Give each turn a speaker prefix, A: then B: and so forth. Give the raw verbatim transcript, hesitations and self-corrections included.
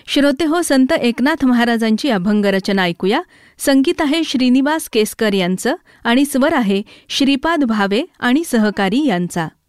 A: श्रोते हो, संत एकनाथ महाराजांची अभंग रचना ऐकूया. संगीत आहे श्रीनिवास केसकर यांचं आणि स्वर आहे श्रीपाद भावे आणि सहकारी यांचा.